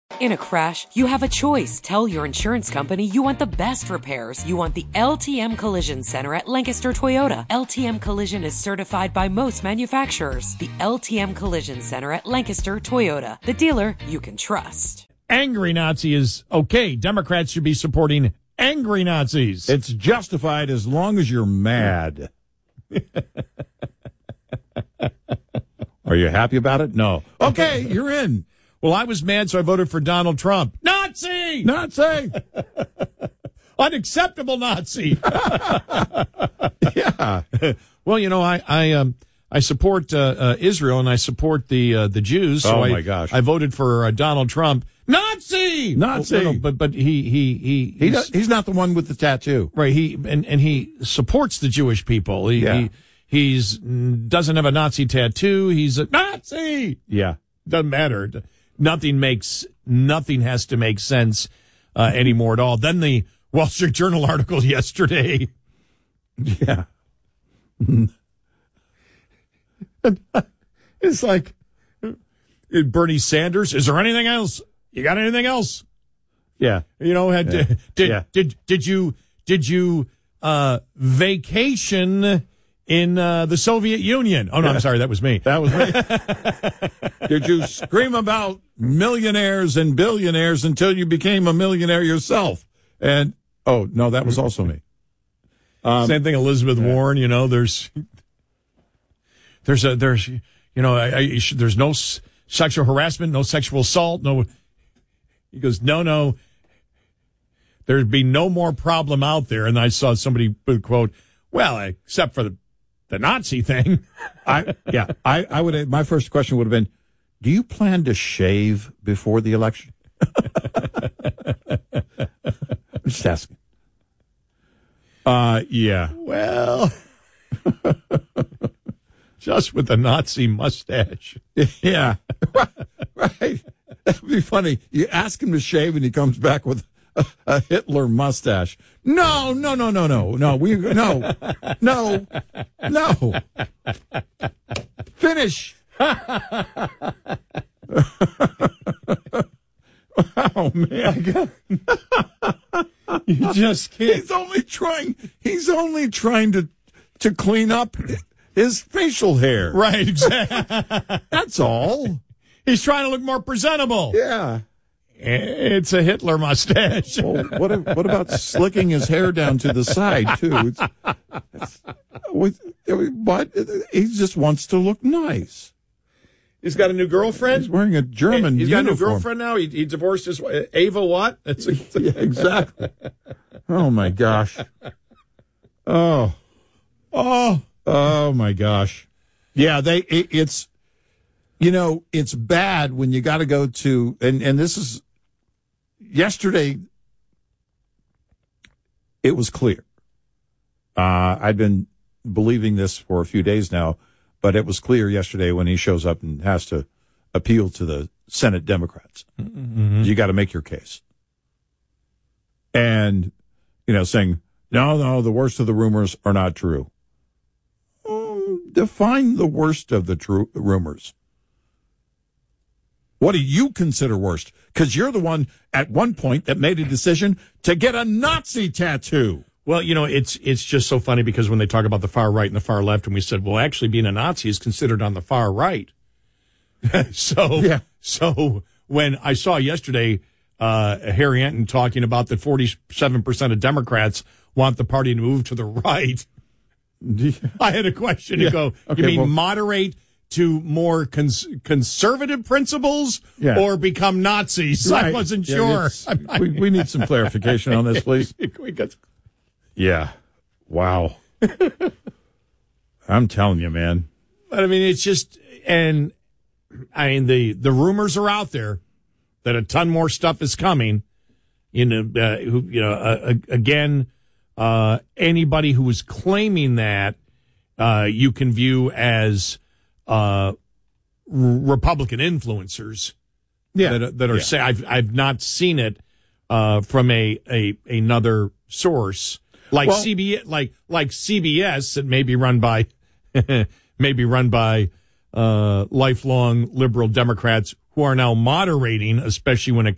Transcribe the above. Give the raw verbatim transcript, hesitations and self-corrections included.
In a crash, you have a choice. Tell your insurance company you want the best repairs. You want the L T M Collision Center at Lancaster Toyota. L T M Collision is certified by most manufacturers. The L T M Collision Center at Lancaster Toyota. The dealer you can trust. Angry Nazi is okay. Democrats should be supporting angry Nazis. It's justified as long as you're mad. Are you happy about it? No. Okay, you're in. Well, I was mad, so I voted for Donald Trump. Nazi! Nazi! Unacceptable Nazi. Yeah. Well, you know, I I um I support uh, uh, Israel and I support the uh, the Jews. So oh I, my gosh! I voted for uh, Donald Trump. Nazi! Nazi! Well, no, but but he he he he does, he's not the one with the tattoo, right? He and and he supports the Jewish people. He, yeah. he he's doesn't have a Nazi tattoo. He's a Nazi. Yeah. Doesn't matter. Nothing makes, nothing has to make sense uh, anymore at all. Then the Wall Street Journal article yesterday. Yeah. It's like, Bernie Sanders, is there anything else? You got anything else? Yeah. You know, had, yeah. did, yeah. did, did you, did you, uh, vacation in uh, the Soviet Union? Oh, no, I'm sorry. That was me. That was me. Did you scream about millionaires and billionaires until you became a millionaire yourself? And, oh, no, that was also me. Um, Same thing, Elizabeth yeah. Warren, you know, there's, there's a, there's, you know, I, I, there's no s- sexual harassment, no sexual assault, no, he goes, no, no, there'd be no more problem out there. And I saw somebody quote, well, except for the, the Nazi thing. I yeah. I, I would my first question would have been, do you plan to shave before the election? I'm just asking. Uh yeah. Well, just with the Nazi mustache. Yeah. Right. Right. That'd be funny. You ask him to shave and he comes back with a, a Hitler mustache. No, no, no, no, no, no. We no, no, no. Finish. Oh man, you just can't. He's only trying. He's only trying to to clean up his facial hair. Right. Exactly. That's all. He's trying to look more presentable. Yeah. It's a Hitler mustache. Well, what what about slicking his hair down to the side too? It's, it's, but he just wants to look nice. He's got a new girlfriend. He's wearing a German He's uniform. got a new girlfriend now. He, he divorced his wife, Ava Watt. That's yeah, exactly. Oh my gosh. Oh, oh, oh my gosh. Yeah, they. It, it's, you know, it's bad when you got to go to and and this is. Yesterday, it was clear. Uh, I've been believing this for a few days now, but it was clear yesterday when he shows up and has to appeal to the Senate Democrats. Mm-hmm. You got to make your case. And, you know, saying, no, no, the worst of the rumors are not true. Um, define the worst of the true rumors. What do you consider worst? Because you're the one at one point that made a decision to get a Nazi tattoo. Well, you know, it's it's just so funny because when they talk about the far right and the far left, and we said, well, actually being a Nazi is considered on the far right. so, yeah. so when I saw yesterday uh, Harry Enton talking about that forty-seven percent of Democrats want the party to move to the right, I had a question yeah. to go, okay, you mean well, moderate to more cons- conservative principles yeah. or become Nazis? Right. I wasn't yeah, sure. we, we need some clarification on this, please. we got yeah. Wow. I'm telling you, man. But I mean, it's just, and I mean, the, the rumors are out there that a ton more stuff is coming. You know, uh, who, you know, uh, again, uh, anybody who is claiming that, uh, you can view as, Uh, Republican influencers, yeah, that, that are yeah. say I've I've not seen it uh, from a, a another source like well, C B S, like like C B S that may be run by maybe run by uh, lifelong liberal Democrats who are now moderating, especially when it